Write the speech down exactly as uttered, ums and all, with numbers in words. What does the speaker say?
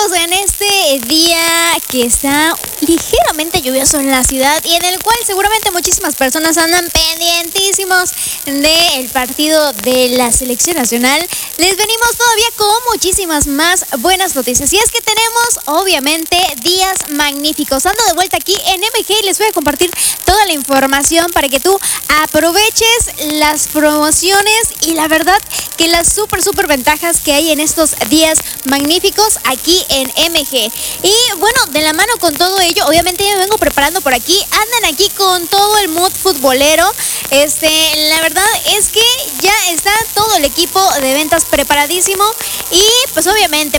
estamos en este día que está ligeramente lluvioso en la ciudad y en el cual seguramente muchísimas personas andan pendientísimos del partido de la selección nacional. Les venimos todavía con muchísimas más buenas noticias y es que tenemos obviamente días magníficos. Ando de vuelta aquí en M G y les voy a compartir toda la información para que tú aproveches las promociones y la verdad que las súper súper ventajas que hay en estos días magníficos aquí en M G. Y bueno, de la mano con todo ello, obviamente ya me vengo preparando por aquí. Andan aquí con todo el mood futbolero. Este, la verdad es que ya está todo el equipo de ventas preparadísimo y pues obviamente